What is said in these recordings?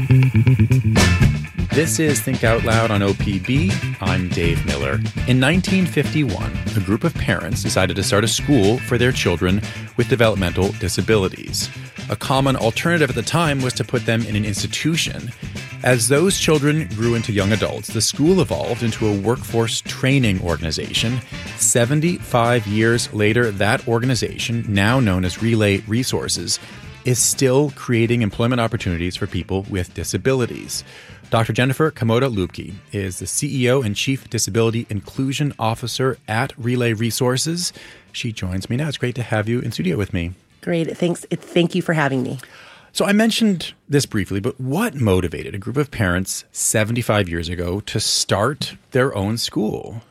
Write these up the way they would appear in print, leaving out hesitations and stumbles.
This is Think Out Loud on OPB. I'm Dave Miller. In 1951, a group of parents decided to start a school for their children with developmental disabilities. A common alternative at the time was to put them in an institution. As those children grew into young adults, the school evolved into a workforce training organization. 75 years later, that organization, now known as Relay Resources, is still creating employment opportunities for people with disabilities. Dr. Jennifer Kamoda-Lupke is the CEO and Chief Disability Inclusion Officer at Relay Resources. She joins me now. It's great to have you in studio with me. Great. Thanks. Thank you for having me. So I mentioned this briefly, but what motivated a group of parents 75 years ago to start their own school?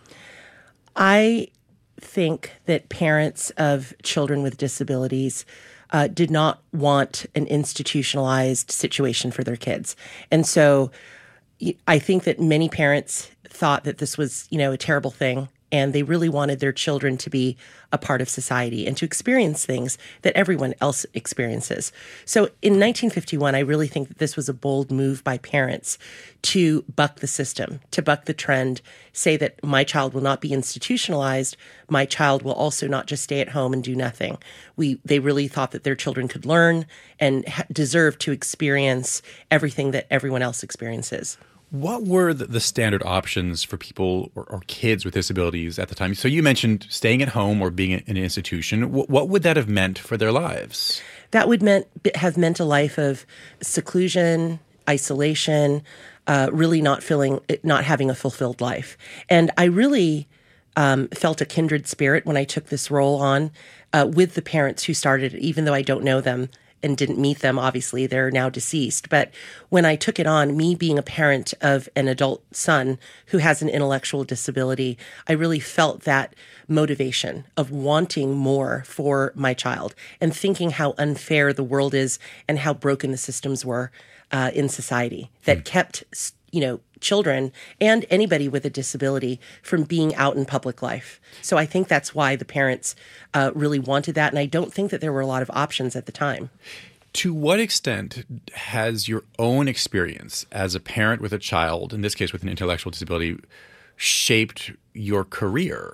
I think that parents of children with disabilities did not want an institutionalized situation for their kids. And so I think that many parents thought that this was, a terrible thing, and they really wanted their children to be a part of society and to experience things that everyone else experiences. So in 1951, I really think that this was a bold move by parents to buck the system, to buck the trend, say that my child will not be institutionalized, my child will also not just stay at home and do nothing. They really thought that their children could learn and deserve to experience everything that everyone else experiences. What were the standard options for people or kids with disabilities at the time? So you mentioned staying at home or being in an institution. What would that have meant for their lives? That would have meant a life of seclusion, isolation, really not having a fulfilled life. And I really felt a kindred spirit when I took this role on with the parents who started it, even though I don't know them and didn't meet them. Obviously, they're now deceased. But when I took it on, me being a parent of an adult son who has an intellectual disability, I really felt that motivation of wanting more for my child and thinking how unfair the world is and how broken the systems were in society that kept, children and anybody with a disability from being out in public life. So I think that's why the parents really wanted that. And I don't think that there were a lot of options at the time. To what extent has your own experience as a parent with a child, in this case with an intellectual disability, shaped your career?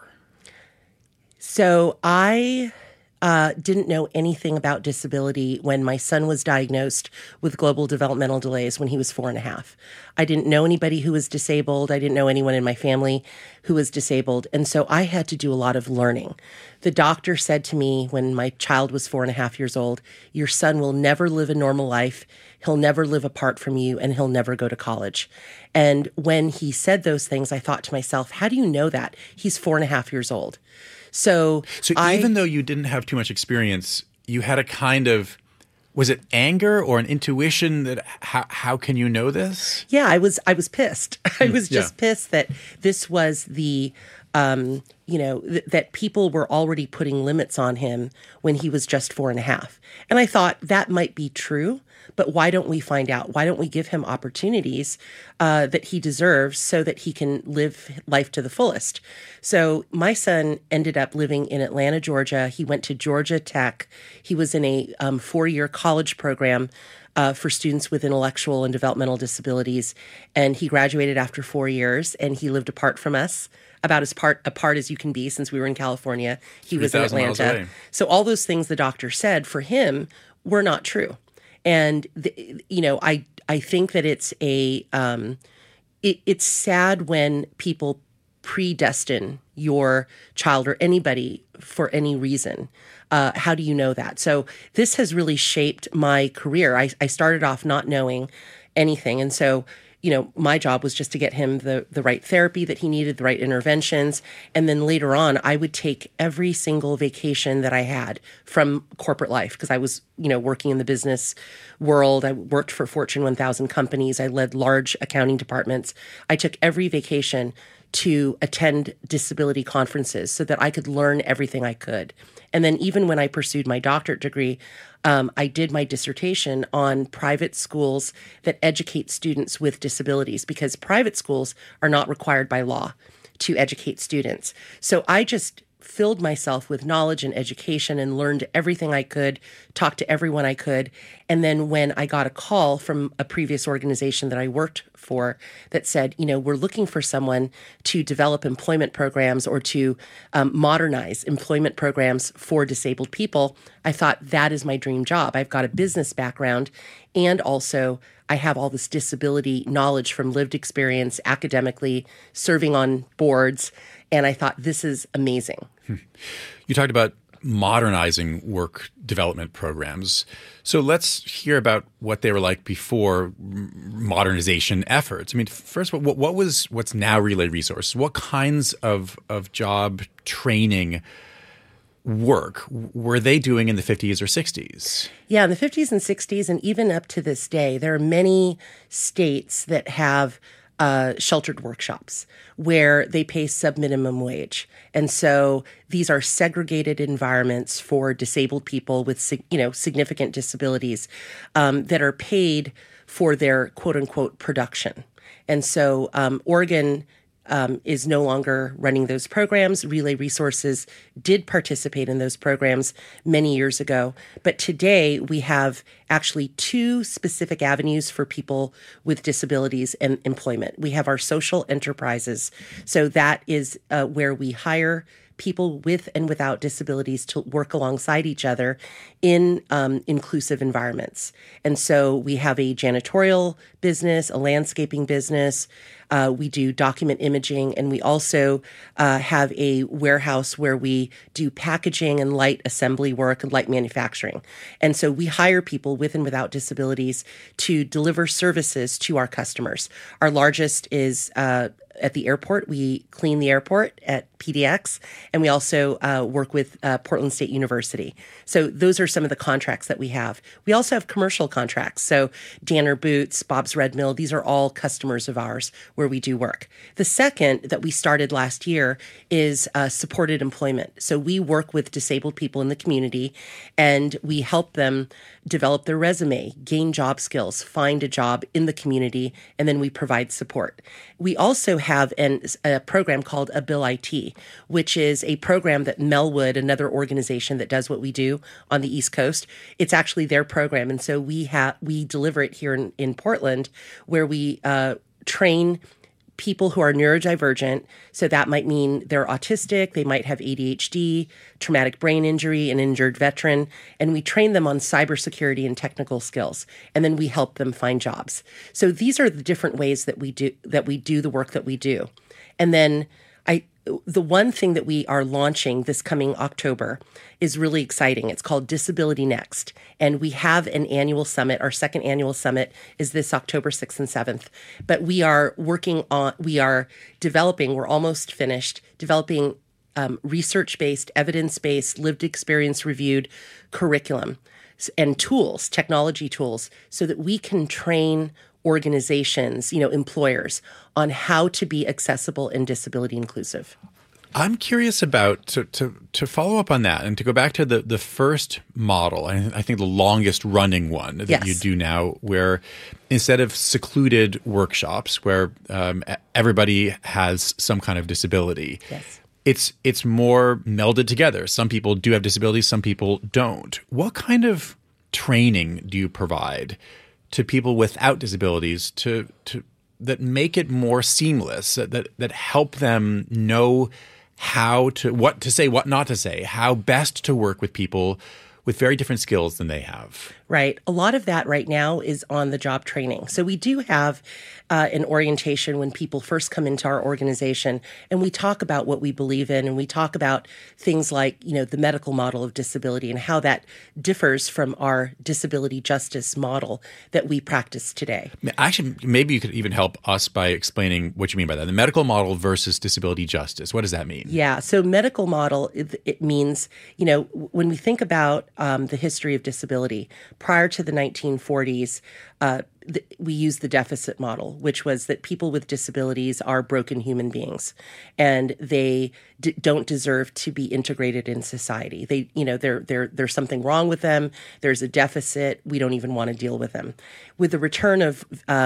So I didn't know anything about disability when my son was diagnosed with global developmental delays when he was 4.5. I didn't know anybody who was disabled. I didn't know anyone in my family who was disabled. And so I had to do a lot of learning. The doctor said to me when my child was 4.5 years old, your son will never live a normal life. He'll never live apart from you, and he'll never go to college. And when he said those things, I thought to myself, how do you know that? He's 4.5 years old. So even though you didn't have too much experience, you had a kind of, was it anger or an intuition that how can you know this? Yeah, I was pissed. I was just pissed that this was the, that people were already putting limits on him when he was just 4.5. And I thought that might be true, but why don't we find out? Why don't we give him opportunities that he deserves so that he can live life to the fullest? So my son ended up living in Atlanta, Georgia. He went to Georgia Tech. He was in a 4-year college program for students with intellectual and developmental disabilities. And he graduated after 4 years, and he lived apart from us, about as apart as you can be since we were in California. He was in Atlanta. So all those things the doctor said for him were not true. And, I think that it's it's sad when people predestine your child or anybody for any reason. How do you know that? So this has really shaped my career. I started off not knowing anything. And so, my job was just to get him the right therapy that he needed, the right interventions. And then later on, I would take every single vacation that I had from corporate life because I was, working in the business world. I worked for Fortune 1000 companies. I led large accounting departments. I took every vacation to attend disability conferences so that I could learn everything I could. And then even when I pursued my doctorate degree, I did my dissertation on private schools that educate students with disabilities because private schools are not required by law to educate students. So I just filled myself with knowledge and education and learned everything I could, talked to everyone I could. And then when I got a call from a previous organization that I worked for that said, we're looking for someone to develop employment programs or to modernize employment programs for disabled people, I thought that is my dream job. I've got a business background, and also I have all this disability knowledge from lived experience academically, serving on boards. And I thought, this is amazing. You talked about modernizing work development programs. So let's hear about what they were like before modernization efforts. I mean, first of all, what's now Relay Resources? What kinds of job training work were they doing in the 50s or 60s? Yeah, in the 50s and 60s, and even up to this day, there are many states that have sheltered workshops where they pay sub-minimum wage. And so these are segregated environments for disabled people with significant disabilities that are paid for their quote-unquote production. And so Oregon is no longer running those programs. Relay Resources did participate in those programs many years ago. But today we have actually two specific avenues for people with disabilities and employment. We have our social enterprises. So that is where we hire people with and without disabilities to work alongside each other in inclusive environments. And so we have a janitorial business, a landscaping business. We do document imaging, and we also have a warehouse where we do packaging and light assembly work and light manufacturing. And so we hire people with and without disabilities to deliver services to our customers. Our largest is at the airport. We clean the airport at PDX, and we also work with Portland State University. So those are some of the contracts that we have. We also have commercial contracts. So Danner Boots, Bob's Red Mill, these are all customers of ours where we do work. The second that we started last year is supported employment. So we work with disabled people in the community, and we help them develop their resume, gain job skills, find a job in the community, and then we provide support. We also have a program called Abil IT, which is a program that Melwood, another organization that does what we do on the East Coast, it's actually their program. And so we deliver it here in Portland, where we train people who are neurodivergent. So that might mean they're autistic, they might have ADHD, traumatic brain injury, an injured veteran, and we train them on cybersecurity and technical skills. And then we help them find jobs. So these are the different ways that we do the work that we do. And then the one thing that we are launching this coming October is really exciting. It's called Disability Next. And we have an annual summit. Our second annual summit is this October 6th and 7th. But we are we're almost finished developing research-based, evidence-based, lived experience reviewed curriculum and tools, technology tools, so that we can train organizations, employers, on how to be accessible and disability inclusive. I'm curious about, to follow up on that and to go back to the first model, I think the longest running one that you do now, where instead of secluded workshops where everybody has some kind of disability, it's more melded together. Some people do have disabilities, some people don't. What kind of training do you provide to people without disabilities that make it more seamless, that help them know what to say, what not to say, how best to work with people with very different skills than they have? Right. A lot of that right now is on the job training. So we do have an orientation when people first come into our organization, and we talk about what we believe in, and we talk about things like, the medical model of disability and how that differs from our disability justice model that we practice today. Actually, maybe you could even help us by explaining what you mean by that. The medical model versus disability justice. What does that mean? Yeah. So medical model, it means, when we think about the history of disability, prior to the 1940s, we use the deficit model, which was that people with disabilities are broken human beings, and they don't deserve to be integrated in society. They, there's something wrong with them. There's a deficit. We don't even want to deal with them. With the return of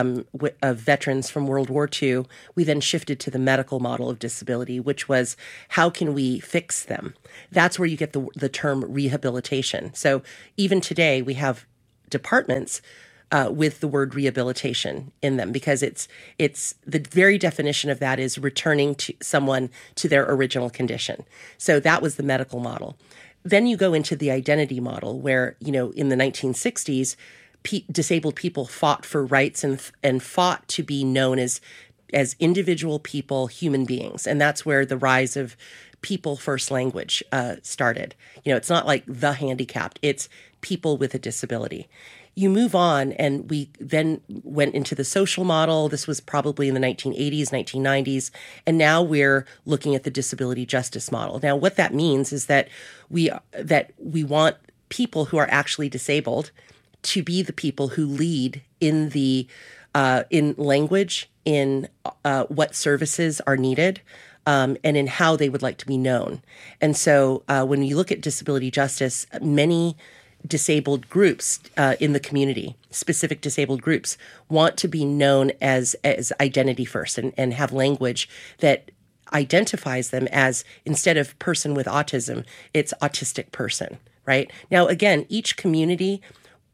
veterans from World War II, we then shifted to the medical model of disability, which was how can we fix them? That's where you get the term rehabilitation. So even today, we have departments with the word rehabilitation in them, because it's the very definition of that is returning to someone to their original condition. So that was the medical model. Then you go into the identity model, where in the 1960s, disabled people fought for rights and fought to be known as individual people, human beings, and that's where the rise of people first language started. It's not like the handicapped; it's people with a disability. You move on, and we then went into the social model. This was probably in the 1980s, 1990s, and now we're looking at the disability justice model. Now, what that means is that we want people who are actually disabled to be the people who lead in the in language, in what services are needed, and in how they would like to be known. And so, when you look at disability justice, many disabled groups in the community, specific disabled groups, want to be known as identity first, and have language that identifies them as, instead of person with autism, it's autistic person, right? Now, again, each community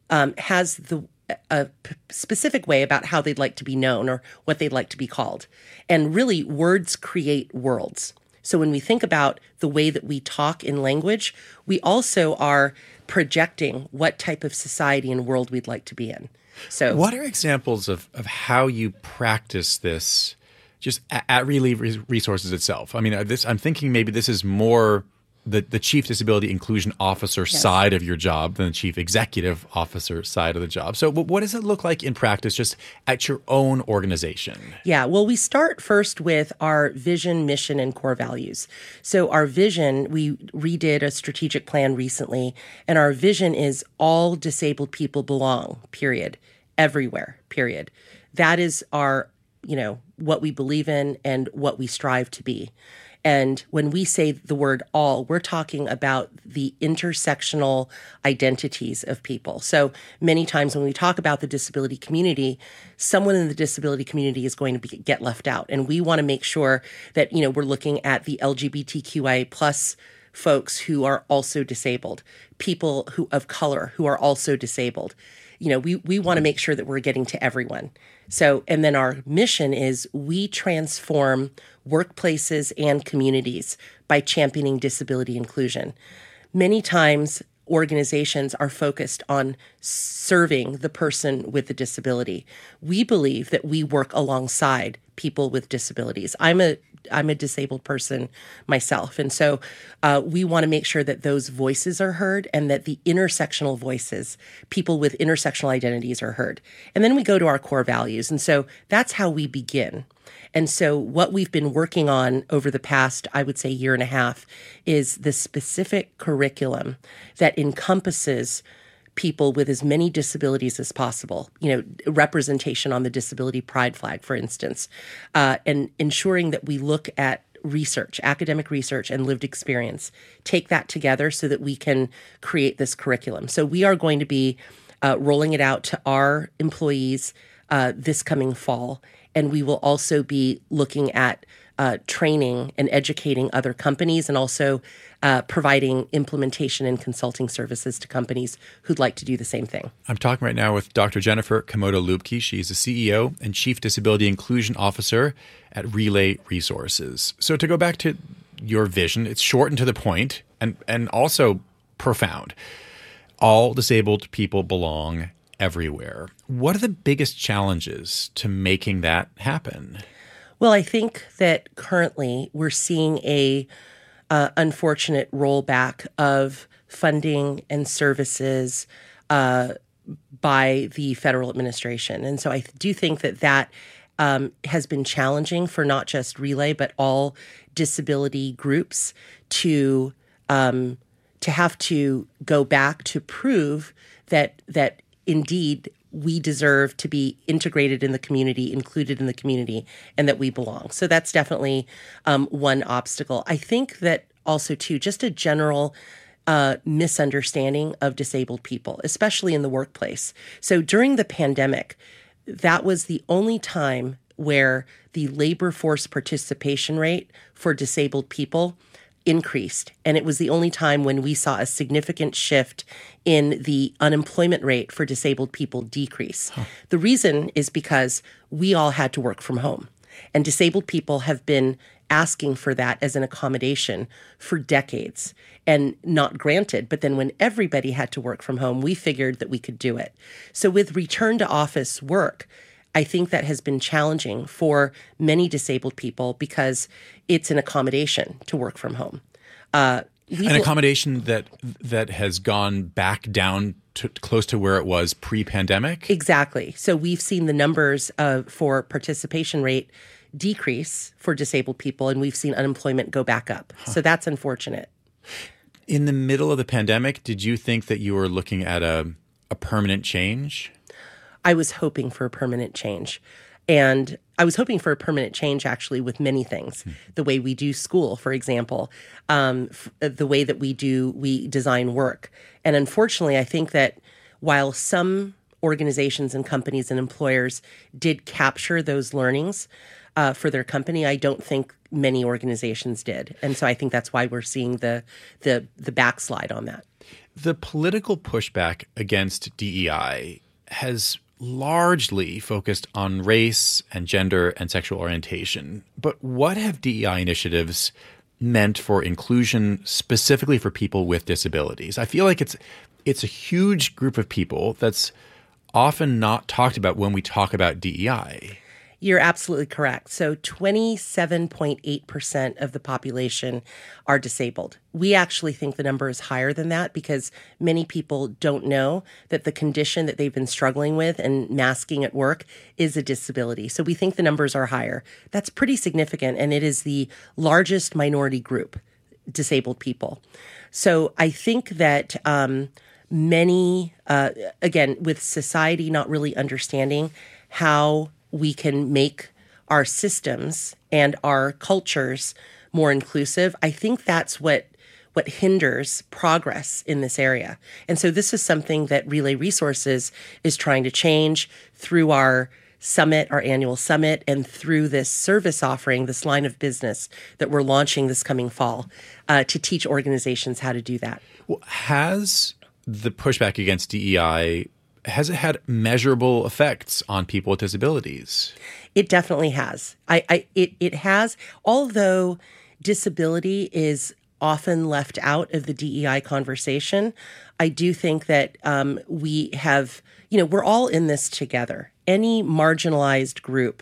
has a specific way about how they'd like to be known or what they'd like to be called. And really, words create worlds. So when we think about the way that we talk in language, we also are projecting what type of society and world we'd like to be in. So, what are examples of how you practice this just at Relay Resources itself? I mean, I'm thinking maybe this is more the Chief Disability Inclusion Officer side of your job than the Chief Executive Officer side of the job. So what does it look like in practice just at your own organization? Yeah, well, we start first with our vision, mission, and core values. So our vision, we redid a strategic plan recently, and our vision is all disabled people belong, period, everywhere, period. That is our, what we believe in and what we strive to be. And when we say the word all, we're talking about the intersectional identities of people. So many times when we talk about the disability community, someone in the disability community is going to get left out. And we want to make sure that, we're looking at the LGBTQIA plus folks who are also disabled, people of color who are also disabled. We want to make sure that we're getting to everyone. So, and then our mission is we transform workplaces and communities by championing disability inclusion. Many times, organizations are focused on serving the person with the disability. We believe that we work alongside people with disabilities. I'm a disabled person myself. And so we want to make sure that those voices are heard and that the intersectional voices, people with intersectional identities, are heard. And then we go to our core values. And so that's how we begin. And so what we've been working on over the past, I would say, year and a half is the specific curriculum that encompasses people with as many disabilities as possible, representation on the disability pride flag, for instance, and ensuring that we look at research, academic research, and lived experience, take that together so that we can create this curriculum. So we are going to be rolling it out to our employees this coming fall, and we will also be looking at training and educating other companies, and also providing implementation and consulting services to companies who'd like to do the same thing. I'm talking right now with Dr. Jennifer Komodo-Lubke. She's the CEO and Chief Disability Inclusion Officer at Relay Resources. So to go back to your vision, it's short and to the point, and also profound. All disabled people belong everywhere. What are the biggest challenges to making that happen? Well, I think that currently we're seeing a unfortunate rollback of funding and services by the federal administration. And so I do think that has been challenging for not just Relay, but all disability groups to have to go back to prove that indeed we deserve to be integrated in the community, included in the community, and that we belong. So that's definitely one obstacle. I think that also, too, just a general misunderstanding of disabled people, especially in the workplace. So during the pandemic, that was the only time where the labor force participation rate for disabled people increased. And it was the only time when we saw a significant shift in the unemployment rate for disabled people decrease. The reason is because we all had to work from home. And disabled people have been asking for that as an accommodation for decades and not granted. But then when everybody had to work from home, we figured that we could do it. So with return to office work, I think that has been challenging for many disabled people because it's an accommodation to work from home. An accommodation that has gone back down to close to where it was pre-pandemic? Exactly. So we've seen the numbers for participation rate decrease for disabled people, and we've seen unemployment go back up. So that's unfortunate. In the middle of the pandemic, did you think that you were looking at a permanent change? I was hoping for a permanent change. And I was hoping for a permanent change, actually, with many things. The way we do school, for example, the way that we design work. And unfortunately, I think that while some organizations and companies and employers did capture those learnings for their company, I don't think many organizations did. And so I think that's why we're seeing the backslide on that. The political pushback against DEI has largely focused on race and gender and sexual orientation. But what have DEI initiatives meant for inclusion, specifically for people with disabilities? I feel like it's a huge group of people that's often not talked about when we talk about DEI. You're absolutely correct. So 27.8% of the population are disabled. We actually think the number is higher than that because many people don't know that the condition that they've been struggling with and masking at work is a disability. So we think the numbers are higher. That's pretty significant, and it is the largest minority group, disabled people. So I think that many, again, with society not really understanding how we can make our systems and our cultures more inclusive, I think that's what hinders progress in this area. And so this is something that Relay Resources is trying to change through our summit, our annual summit, and through this service offering, this line of business that we're launching this coming fall to teach organizations how to do that. Well, has the pushback against DEI, has it had measurable effects on people with disabilities? It definitely has. It has, although disability is often left out of the DEI conversation. I do think that we have, we're all in this together. Any marginalized group,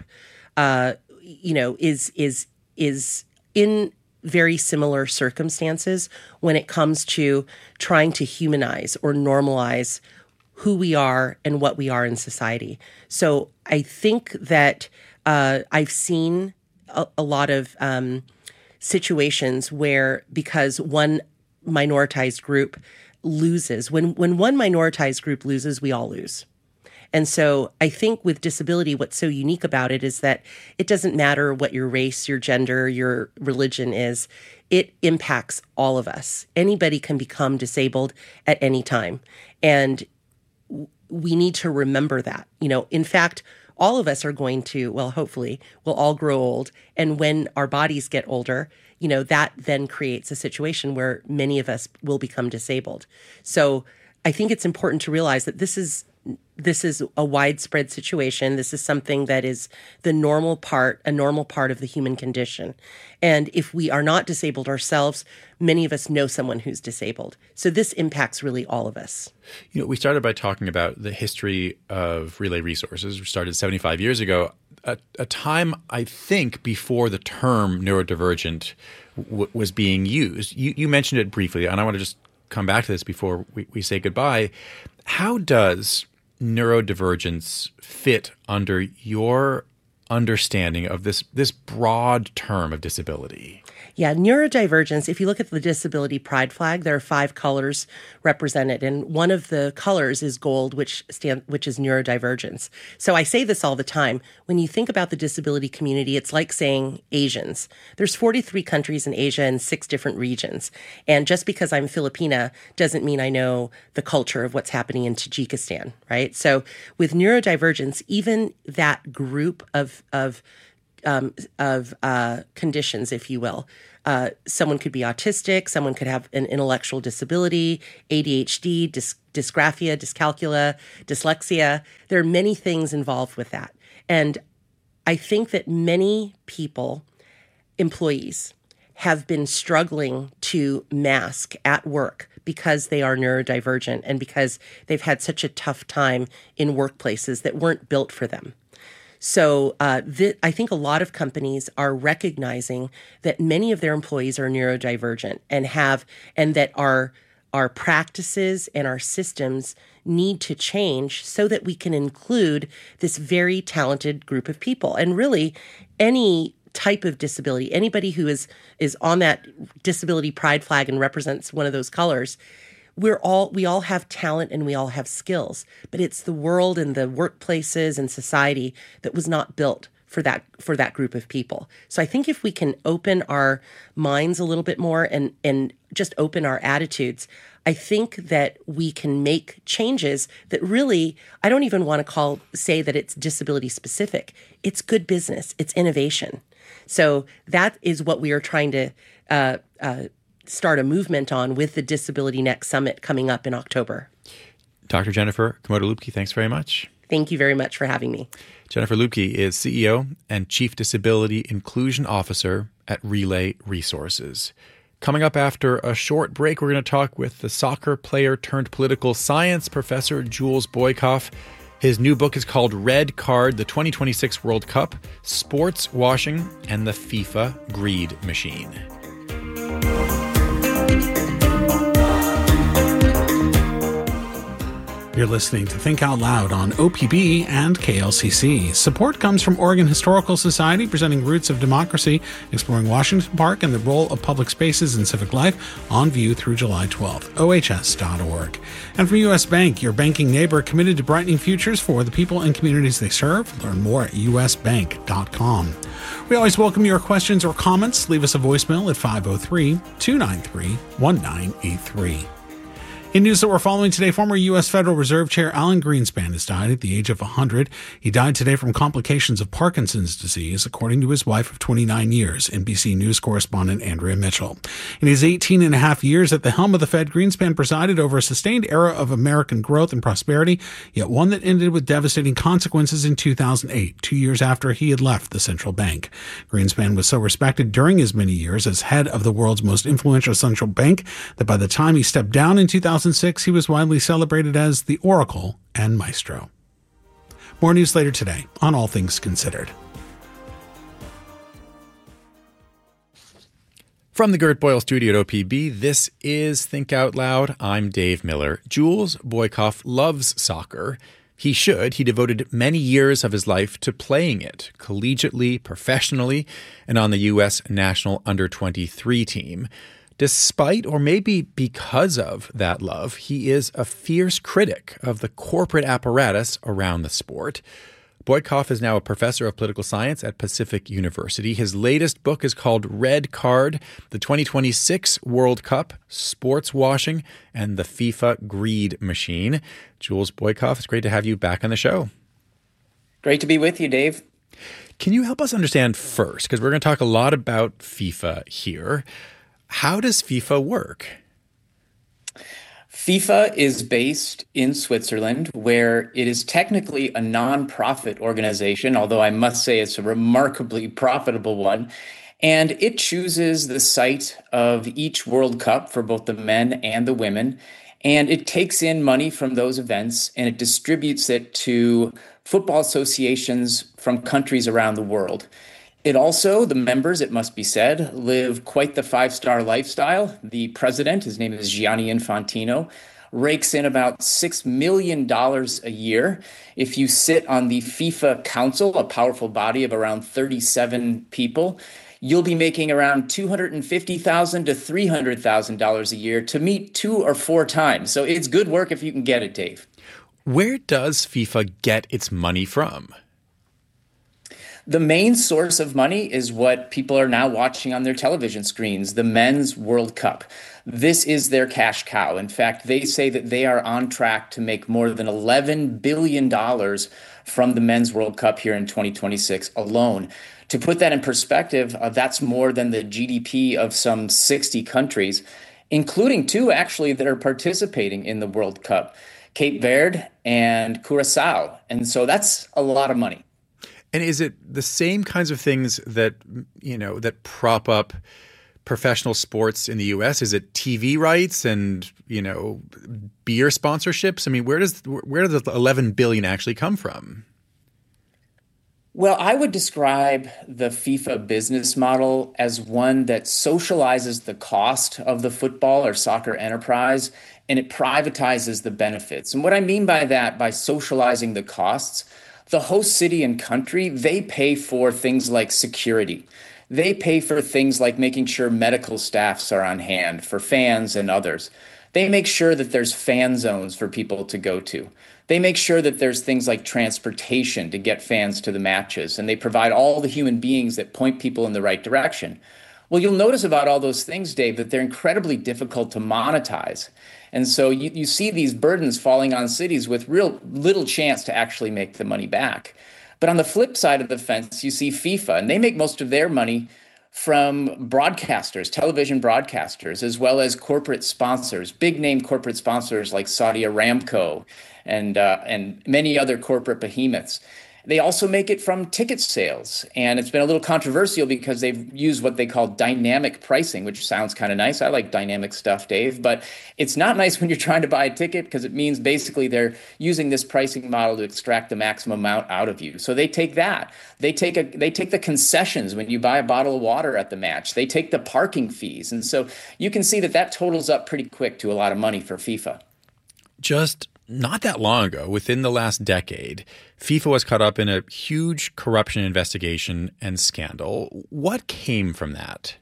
is in very similar circumstances when it comes to trying to humanize or normalize who we are and what we are in society. So I think that I've seen a lot of situations where, because one minoritized group loses, when one minoritized group loses, we all lose. And so I think with disability, what's so unique about it is that it doesn't matter what your race, your gender, your religion is. It impacts all of us. Anybody can become disabled at any time. And we need to remember that. In fact, all of us are going to, well, hopefully, we'll all grow old. And when our bodies get older, that then creates a situation where many of us will become disabled. So I think it's important to realize that this is a widespread situation. This is something that is a normal part of the human condition. And if we are not disabled ourselves, many of us know someone who's disabled. So this impacts really all of us. We started by talking about the history of Relay Resources. We started 75 years ago, a time, I think, before the term neurodivergent was being used. You mentioned it briefly, and I want to just come back to this before we say goodbye. How does neurodivergence fit under your understanding of this broad term of disability? Yeah, neurodivergence, if you look at the disability pride flag, there are 5 colors represented, and one of the colors is gold, which is neurodivergence. So I say this all the time. When you think about the disability community, it's like saying Asians. There's 43 countries in Asia and 6 different regions. And just because I'm Filipina doesn't mean I know the culture of what's happening in Tajikistan, right? So with neurodivergence, even that group of conditions, if you will. Someone could be autistic, someone could have an intellectual disability, ADHD, dysgraphia, dyscalculia, dyslexia. There are many things involved with that. And I think that many people, employees, have been struggling to mask at work because they are neurodivergent and because they've had such a tough time in workplaces that weren't built for them. So I think a lot of companies are recognizing that many of their employees are neurodivergent and that our practices and our systems need to change so that we can include this very talented group of people. And really, any type of disability, anybody who is on that disability pride flag and represents one of those colors, we all have talent and we all have skills, but it's the world and the workplaces and society that was not built for that group of people. So I think if we can open our minds a little bit more and just open our attitudes, I think that we can make changes that really, I don't even want to say that it's disability specific. It's good business. It's innovation. So that is what we are trying to start a movement on with the Disability Next Summit coming up in October. Dr. Jennifer Komodo-Lübke, thanks very much. Thank you very much for having me. Jennifer Lübke is CEO and Chief Disability Inclusion Officer at Relay Resources. Coming up after a short break, we're going to talk with the soccer player turned political science professor Jules Boykoff. His new book is called Red Card, the 2026 World Cup, Sports Washing, and the FIFA Greed Machine. You're listening to Think Out Loud on OPB and KLCC. Support comes from Oregon Historical Society, presenting Roots of Democracy, exploring Washington Park and the role of public spaces in civic life, on view through July 12th. OHS.org. And from U.S. Bank, your banking neighbor committed to brightening futures for the people and communities they serve. Learn more at usbank.com. We always welcome your questions or comments. Leave us a voicemail at 503-293-1983. In news that we're following today, former U.S. Federal Reserve Chair Alan Greenspan has died at the age of 100. He died today from complications of Parkinson's disease, according to his wife of 29 years, NBC News correspondent Andrea Mitchell. In his 18 and a half years at the helm of the Fed, Greenspan presided over a sustained era of American growth and prosperity, yet one that ended with devastating consequences in 2008, 2 years after he had left the central bank. Greenspan was so respected during his many years as head of the world's most influential central bank that by the time he stepped down in 2006, he was widely celebrated as the Oracle and Maestro. More news later today on All Things Considered. From the Gert Boyle studio at OPB, this is Think Out Loud. I'm Dave Miller. Jules Boykoff loves soccer. He should. He devoted many years of his life to playing it, collegiately, professionally, and on the U.S. national under-23 team. Despite, or maybe because of that love, he is a fierce critic of the corporate apparatus around the sport. Boykoff is now a professor of political science at Pacific University. His latest book is called Red Card, the 2026 World Cup, Sports Washing, and the FIFA Greed Machine. Jules Boykoff, it's great to have you back on the show. Great to be with you, Dave. Can you help us understand first, because we're going to talk a lot about FIFA here, how does FIFA work? FIFA is based in Switzerland, where it is technically a non-profit organization, although I must say it's a remarkably profitable one. And it chooses the site of each World Cup for both the men and the women. And it takes in money from those events and it distributes it to football associations from countries around the world. It also, the members, it must be said, live quite the five-star lifestyle. The president, his name is Gianni Infantino, rakes in about $6 million a year. If you sit on the FIFA Council, a powerful body of around 37 people, you'll be making around $250,000 to $300,000 a year to meet 2 or 4 times. So it's good work if you can get it, Dave. Where does FIFA get its money from? The main source of money is what people are now watching on their television screens, the Men's World Cup. This is their cash cow. In fact, they say that they are on track to make more than $11 billion from the Men's World Cup here in 2026 alone. To put that in perspective, that's more than the GDP of some 60 countries, including 2 actually that are participating in the World Cup, Cape Verde and Curacao. And so that's a lot of money. And is it the same kinds of things that, that prop up professional sports in the US? Is it TV rights and, beer sponsorships? I mean, where does the 11 billion actually come from? Well, I would describe the FIFA business model as one that socializes the cost of the football or soccer enterprise, and it privatizes the benefits. And what I mean by that, by socializing the costs, the host city and country, they pay for things like security. They pay for things like making sure medical staffs are on hand for fans and others. They make sure that there's fan zones for people to go to. They make sure that there's things like transportation to get fans to the matches, and they provide all the human beings that point people in the right direction. Well, you'll notice about all those things, Dave, that they're incredibly difficult to monetize. And so you see these burdens falling on cities with real little chance to actually make the money back. But on the flip side of the fence, you see FIFA, and they make most of their money from broadcasters, television broadcasters, as well as corporate sponsors, big name corporate sponsors like Saudi Aramco and many other corporate behemoths. They also make it from ticket sales. And it's been a little controversial because they've used what they call dynamic pricing, which sounds kind of nice. I like dynamic stuff, Dave, but it's not nice when you're trying to buy a ticket because it means basically they're using this pricing model to extract the maximum amount out of you. So they take that. They take the concessions when you buy a bottle of water at the match. They take the parking fees. And so you can see that totals up pretty quick to a lot of money for FIFA. Just not that long ago, within the last decade, FIFA was caught up in a huge corruption investigation and scandal. What came from that?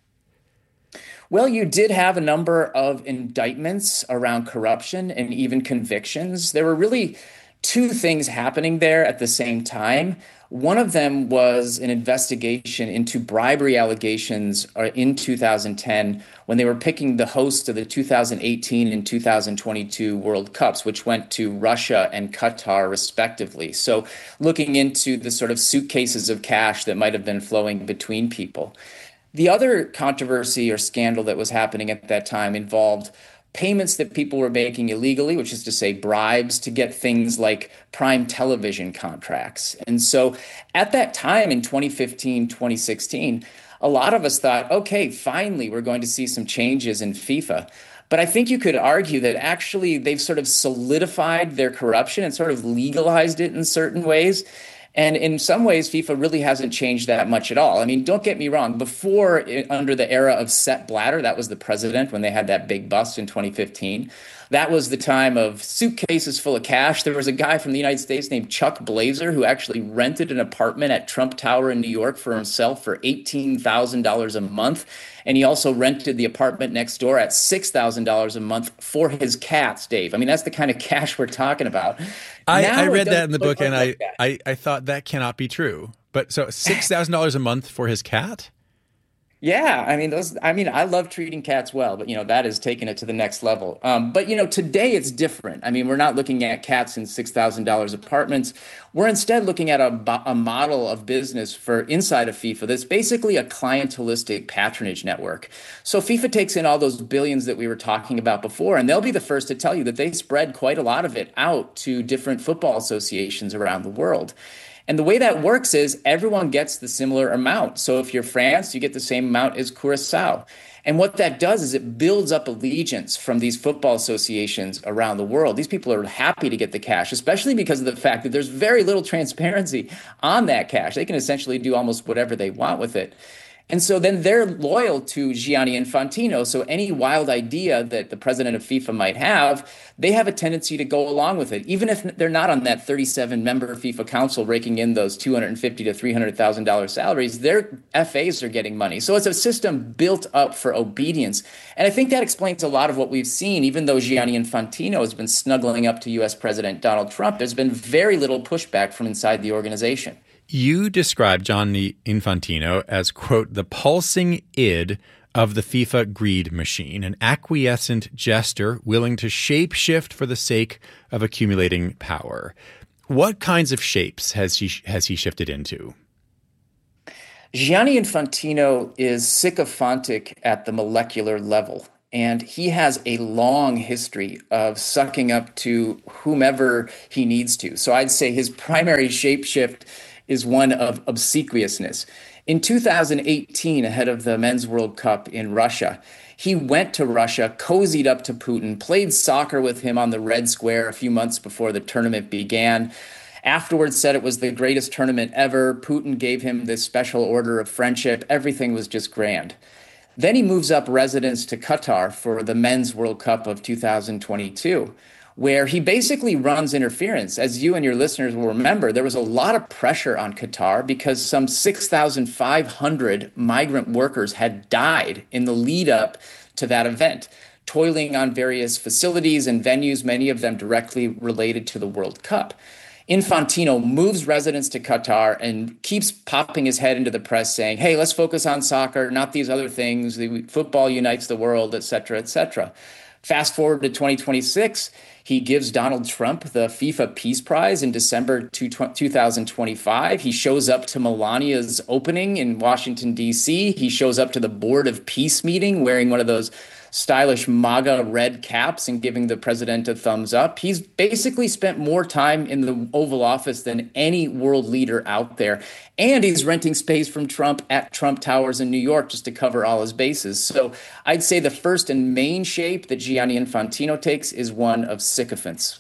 Well, you did have a number of indictments around corruption and even convictions. There were really 2 things happening there at the same time. One of them was an investigation into bribery allegations in 2010 when they were picking the hosts of the 2018 and 2022 World Cups, which went to Russia and Qatar respectively. So looking into the sort of suitcases of cash that might have been flowing between people. The other controversy or scandal that was happening at that time involved payments that people were making illegally, which is to say bribes to get things like prime television contracts. And so at that time in 2015, 2016, a lot of us thought, okay, finally, we're going to see some changes in FIFA. But I think you could argue that actually they've sort of solidified their corruption and sort of legalized it in certain ways. And in some ways, FIFA really hasn't changed that much at all. I mean, don't get me wrong. Before, under the era of Sepp Blatter, that was the president when they had that big bust in 2015. That was the time of suitcases full of cash. There was a guy from the United States named Chuck Blazer who actually rented an apartment at Trump Tower in New York for himself for $18,000 a month. And he also rented the apartment next door at $6,000 a month for his cats, Dave. I mean, that's the kind of cash we're talking about. I read that in the book, and I thought that cannot be true. But so $6,000 a month for his cat? Yeah, I love treating cats well, but that is taking it to the next level. But today it's different. I mean, we're not looking at cats in $6,000 apartments. We're instead looking at a model of business for inside of FIFA that's basically a clientelistic patronage network. So FIFA takes in all those billions that we were talking about before, and they'll be the first to tell you that they spread quite a lot of it out to different football associations around the world. And the way that works is everyone gets the similar amount. So if you're France, you get the same amount as Curacao. And what that does is it builds up allegiance from these football associations around the world. These people are happy to get the cash, especially because of the fact that there's very little transparency on that cash. They can essentially do almost whatever they want with it. And so then they're loyal to Gianni Infantino. So any wild idea that the president of FIFA might have, they have a tendency to go along with it, even if they're not on that 37-member FIFA council raking in those $250,000 to $300,000 salaries. Their FAs are getting money. So it's a system built up for obedience. And I think that explains a lot of what we've seen. Even though Gianni Infantino has been snuggling up to U.S. President Donald Trump, there's been very little pushback from inside the organization. You described Gianni Infantino as, quote, the pulsing id of the FIFA greed machine, an acquiescent jester willing to shape-shift for the sake of accumulating power. What kinds of shapes has he shifted into? Gianni Infantino is sycophantic at the molecular level, and he has a long history of sucking up to whomever he needs to. So I'd say his primary shapeshift is one of obsequiousness. In 2018, ahead of the Men's World Cup in Russia, he went to Russia, cozied up to Putin, played soccer with him on the Red Square a few months before the tournament began. Afterwards said it was the greatest tournament ever. Putin gave him this special order of friendship. Everything was just grand. Then he moves up residence to Qatar for the Men's World Cup of 2022. Where he basically runs interference. As you and your listeners will remember, there was a lot of pressure on Qatar because some 6,500 migrant workers had died in the lead up to that event, toiling on various facilities and venues, many of them directly related to the World Cup. Infantino moves residence to Qatar and keeps popping his head into the press saying, hey, let's focus on soccer, not these other things. Football unites the world, et cetera, et cetera. Fast forward to 2026, he gives Donald Trump the FIFA Peace Prize in December 2025. He shows up to Melania's opening in Washington, D.C. He shows up to the Board of Peace meeting wearing one of those stylish MAGA red caps and giving the president a thumbs up. He's basically spent more time in the Oval Office than any world leader out there. And he's renting space from Trump at Trump Towers in New York just to cover all his bases. So I'd say the first and main shape that Gianni Infantino takes is one of sycophants.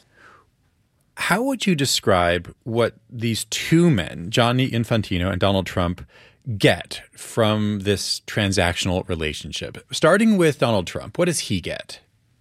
How would you describe what these two men, Gianni Infantino and Donald Trump, get from this transactional relationship? Starting with Donald Trump, what does he get?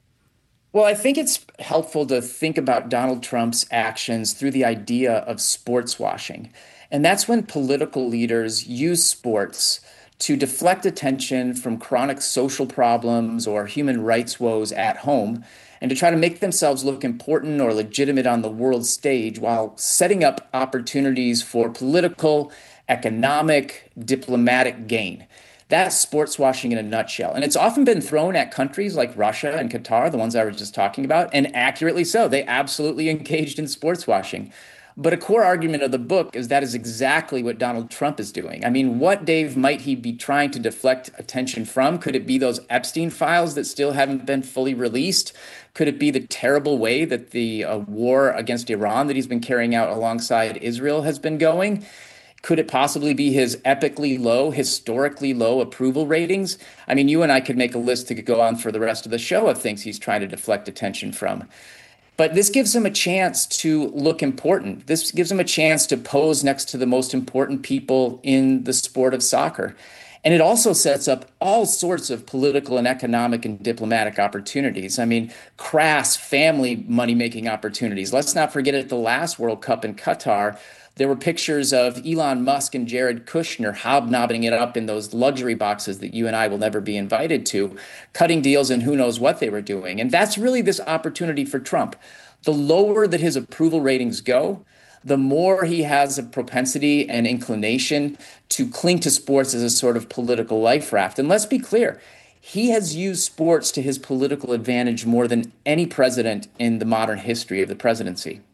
Well, I think it's helpful to think about Donald Trump's actions through the idea of sports washing. And that's when political leaders use sports to deflect attention from chronic social problems or human rights woes at home and to try to make themselves look important or legitimate on the world stage while setting up opportunities for political, economic, diplomatic gain. That's sports washing in a nutshell. And it's often been thrown at countries like Russia and Qatar, the ones I was just talking about, and accurately so. They absolutely engaged in sports washing. But a core argument of the book is that is exactly what Donald Trump is doing. I mean, what, Dave, might he be trying to deflect attention from? Could it be those Epstein files that still haven't been fully released? Could it be the terrible way that the war against Iran that he's been carrying out alongside Israel has been going? Could it possibly be his epically low, historically low approval ratings? I mean, you and I could make a list that could go on for the rest of the show of things he's trying to deflect attention from. But this gives him a chance to look important. This gives him a chance to pose next to the most important people in the sport of soccer. And it also sets up all sorts of political and economic and diplomatic opportunities. I mean, crass family money-making opportunities. Let's not forget at the last World Cup in Qatar, there were pictures of Elon Musk and Jared Kushner hobnobbing it up in those luxury boxes that you and I will never be invited to, cutting deals and who knows what they were doing. And that's really this opportunity for Trump. The lower that his approval ratings go, the more he has a propensity and inclination to cling to sports as a sort of political life raft. And let's be clear, he has used sports to his political advantage more than any president in the modern history of the presidency.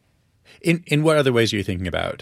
In what other ways are you thinking about?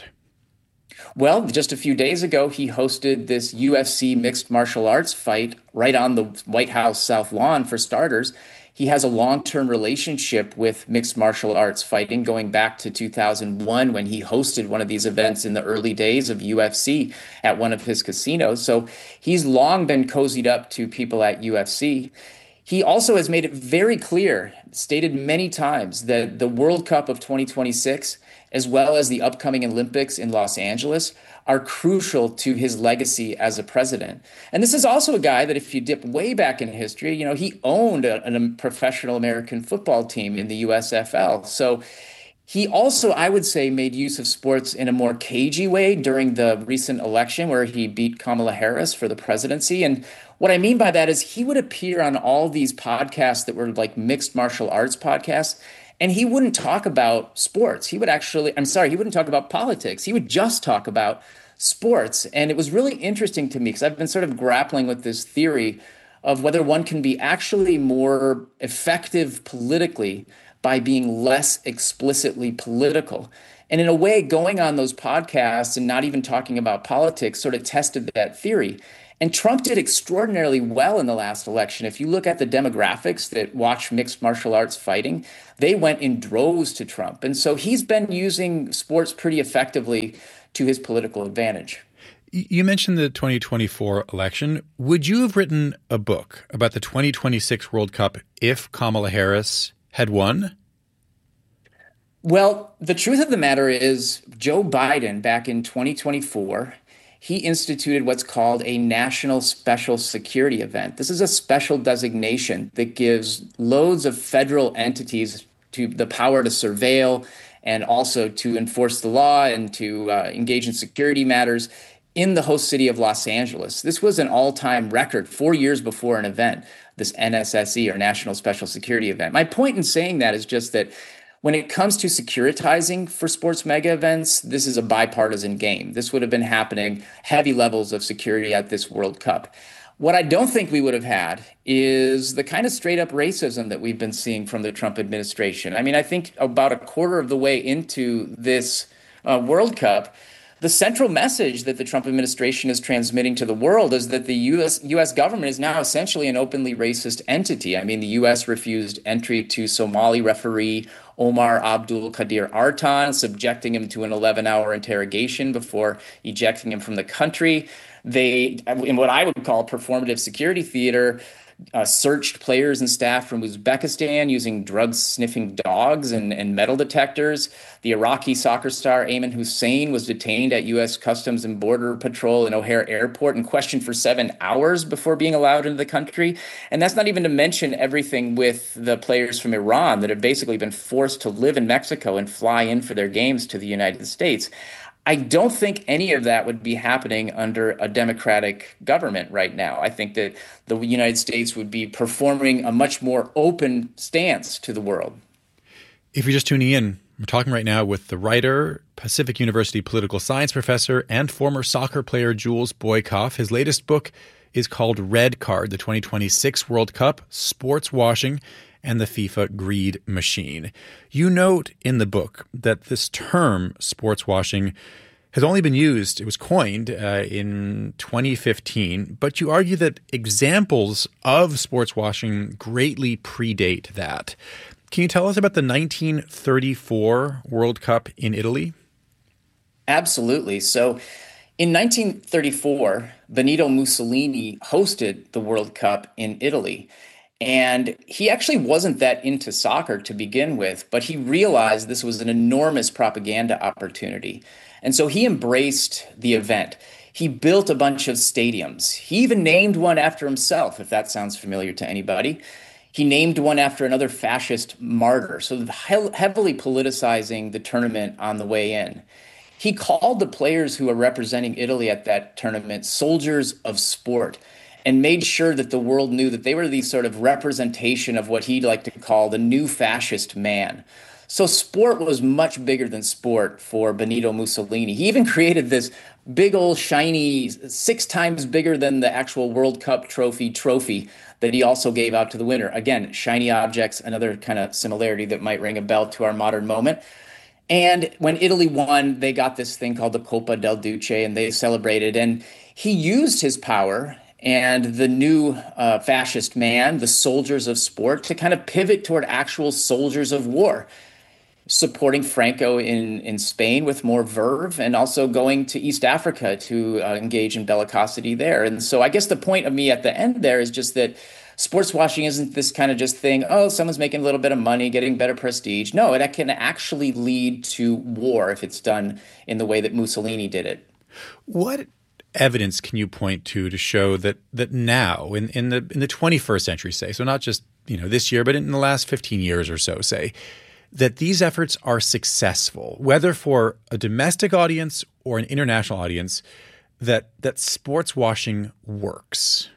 Well, just a few days ago, he hosted this UFC mixed martial arts fight right on the White House South Lawn, for starters. He has a long-term relationship with mixed martial arts fighting going back to 2001 when he hosted one of these events in the early days of UFC at one of his casinos. So he's long been cozied up to people at UFC. He also has made it very clear, stated many times, that the World Cup of 2026 as well as the upcoming Olympics in Los Angeles, are crucial to his legacy as a president. And this is also a guy that, if you dip way back in history, he owned a professional American football team in the USFL. So he also, I would say, made use of sports in a more cagey way during the recent election where he beat Kamala Harris for the presidency. And what I mean by that is he would appear on all these podcasts that were like mixed martial arts podcasts, and he wouldn't talk about sports. He wouldn't talk about politics. He would just talk about sports. And it was really interesting to me because I've been sort of grappling with this theory of whether one can be actually more effective politically by being less explicitly political. And in a way, going on those podcasts and not even talking about politics sort of tested that theory. And Trump did extraordinarily well in the last election. If you look at the demographics that watch mixed martial arts fighting, they went in droves to Trump. And so he's been using sports pretty effectively to his political advantage. You mentioned the 2024 election. Would you have written a book about the 2026 World Cup if Kamala Harris had won? Well, the truth of the matter is Joe Biden, back in 2024, he instituted what's called a national special security event. This is a special designation that gives loads of federal entities to the power to surveil and also to enforce the law and to engage in security matters in the host city of Los Angeles. This was an all-time record 4 years before an event, this NSSE, or National Special Security Event. My point in saying that is just that when it comes to securitizing for sports mega events, this is a bipartisan game. This would have been happening, heavy levels of security at this World Cup. What I don't think we would have had is the kind of straight up racism that we've been seeing from the Trump administration. I mean, I think about a quarter of the way into this World Cup, the central message that the Trump administration is transmitting to the world is that the U.S. government is now essentially an openly racist entity. I mean, the U.S. refused entry to Somali referee Omar Abdul Qadir Artan, subjecting him to an 11-hour interrogation before ejecting him from the country. They, in what I would call performative security theater, searched players and staff from Uzbekistan using drug-sniffing dogs and metal detectors. The Iraqi soccer star Ayman Hussein was detained at U.S. Customs and Border Patrol in O'Hare Airport and questioned for 7 hours before being allowed into the country. And that's not even to mention everything with the players from Iran that have basically been forced to live in Mexico and fly in for their games to the United States. I don't think any of that would be happening under a democratic government right now. I think that the United States would be performing a much more open stance to the world. If you're just tuning in, we're talking right now with the writer, Pacific University political science professor, and former soccer player Jules Boykoff. His latest book is called Red Card, the 2026 World Cup, Sports Washing, and the FIFA Greed Machine. You note in the book that this term, sports washing, has only been used, it was coined in 2015, but you argue that examples of sports washing greatly predate that. Can you tell us about the 1934 World Cup in Italy? Absolutely. So in 1934, Benito Mussolini hosted the World Cup in Italy. And he actually wasn't that into soccer to begin with, but he realized this was an enormous propaganda opportunity. And so he embraced the event. He built a bunch of stadiums. He even named one after himself, if that sounds familiar to anybody. He named one after another fascist martyr, so heavily politicizing the tournament on the way in. He called the players who were representing Italy at that tournament soldiers of sport, and made sure that the world knew that they were the sort of representation of what he'd like to call the new fascist man. So sport was much bigger than sport for Benito Mussolini. He even created this big old shiny, 6 times bigger than the actual World Cup trophy that he also gave out to the winner. Again, shiny objects, another kind of similarity that might ring a bell to our modern moment. And when Italy won, they got this thing called the Coppa del Duce, and they celebrated. And he used his power and the new fascist man, the soldiers of sport, to kind of pivot toward actual soldiers of war, supporting Franco in Spain with more verve, and also going to East Africa to engage in bellicosity there. And so I guess the point of me at the end there is just that Sports washing isn't this kind of just thing, oh, someone's making a little bit of money, getting better prestige. No, it can actually lead to war if it's done in the way that Mussolini did it. What evidence can you point to show that now in the 21st century, say, so not just this year, but in the last 15 years or so, say, that these efforts are successful, whether for a domestic audience or an international audience, that sports washing works?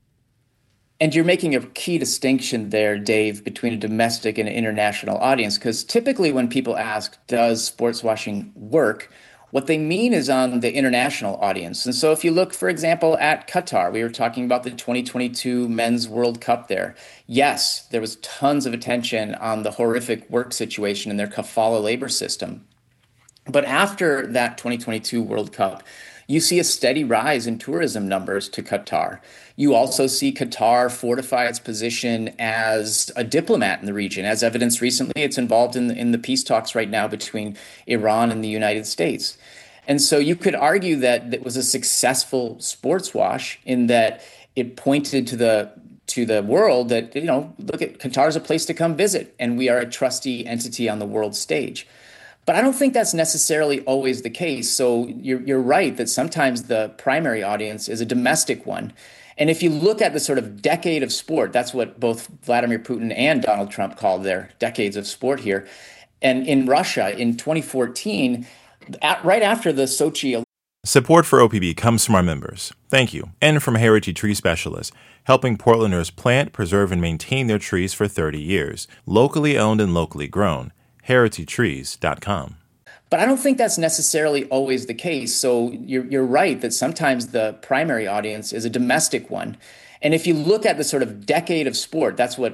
And you're making a key distinction there, Dave, between a domestic and an international audience, because typically when people ask, does sports washing work, what they mean is on the international audience. And so if you look, for example, at Qatar, we were talking about the 2022 Men's World Cup there. Yes, there was tons of attention on the horrific work situation in their kafala labor system. But after that 2022 World Cup, you see a steady rise in tourism numbers to Qatar. You also see Qatar fortify its position as a diplomat in the region. As evidenced recently, it's involved in the peace talks right now between Iran and the United States. And so you could argue that it was a successful sports wash in that it pointed to the world that, look, at Qatar's a place to come visit, and we are a trustee entity on the world stage. But I don't think that's necessarily always the case. So you're right that sometimes the primary audience is a domestic one. And if you look at the sort of decade of sport, that's what both Vladimir Putin and Donald Trump called their decades of sport here. And in Russia in 2014, right after the Sochi. Support for OPB comes from our members. Thank you. And from Heritage Tree Specialists, helping Portlanders plant, preserve, and maintain their trees for 30 years. Locally owned and locally grown. HeritageTrees.com. But I don't think that's necessarily always the case. So you're right that sometimes the primary audience is a domestic one. And if you look at the sort of decade of sport, that's what